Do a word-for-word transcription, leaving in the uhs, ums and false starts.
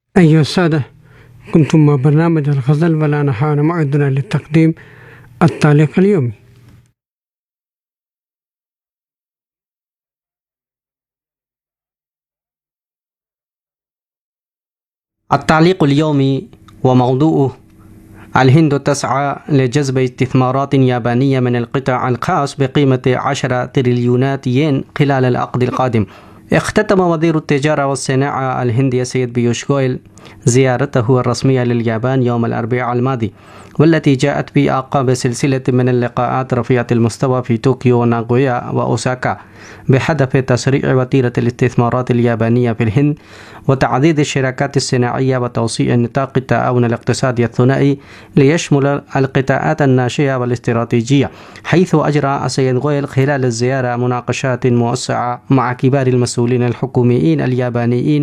أيها السادة، كنتم مع برنامج الغزل ولا نحن موعدنا للتقديم التعليق اليومي. التعليق اليومي وموضوعه: الهند تسعى لجذب استثمارات يابانية من القطاع الخاص بقيمة عشرة تريليونات ين خلال العقد القادم. اختتم وزير التجارة والصناعة الهندي السيد بيوش غويل زيارته الرسمية لليابان يوم الأربعاء الماضي، والتي جاءت في أعقاب سلسلة من اللقاءات رفيعة المستوى في طوكيو وناغويا وأوساكا بهدف تسريع وتيرة الاستثمارات اليابانية في الهند وتعزيز الشراكات الصناعية وتوسيع نطاق التعاون الاقتصادي الثنائي ليشمل القطاعات الناشئة والاستراتيجية، حيث أجرى السيد غويل خلال الزيارة مناقشات موسعة مع كبار المسؤولين الحكوميين اليابانيين